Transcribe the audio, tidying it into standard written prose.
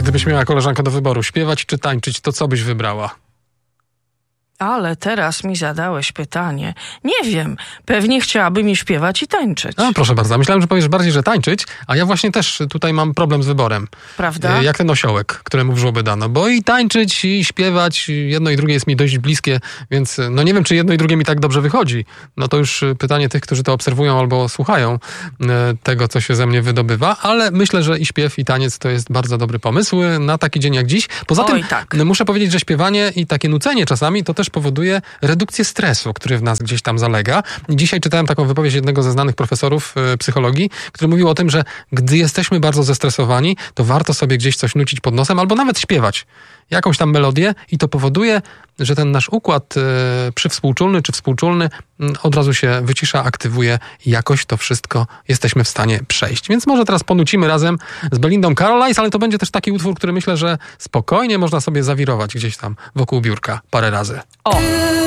Gdybyś miała, koleżanko, do wyboru śpiewać czy tańczyć, to co byś wybrała? Ale teraz mi zadałeś pytanie. Nie wiem, pewnie chciałabym śpiewać i tańczyć. No, proszę bardzo, myślałem, że powiesz bardziej, że tańczyć, a ja właśnie też tutaj mam problem z wyborem. Prawda? Jak ten osiołek, któremu w żłobie dano. Bo i tańczyć, i śpiewać, jedno i drugie jest mi dość bliskie, więc no nie wiem, czy jedno i drugie mi tak dobrze wychodzi. No to już pytanie tych, którzy to obserwują albo słuchają tego, co się ze mnie wydobywa, ale myślę, że i śpiew, i taniec to jest bardzo dobry pomysł na taki dzień jak dziś. Poza tym tak. Muszę powiedzieć, że śpiewanie i takie nucenie czasami to też powoduje redukcję stresu, który w nas gdzieś tam zalega. Dzisiaj czytałem taką wypowiedź jednego ze znanych profesorów psychologii, który mówił o tym, że gdy jesteśmy bardzo zestresowani, to warto sobie gdzieś coś nucić pod nosem albo nawet śpiewać jakąś tam melodię i to powoduje, że ten nasz układ przywspółczulny czy współczulny od razu się wycisza, aktywuje i jakoś to wszystko jesteśmy w stanie przejść. Więc może teraz ponucimy razem z Belindą Carlisle, ale to będzie też taki utwór, który myślę, że spokojnie można sobie zawirować gdzieś tam wokół biurka parę razy. O!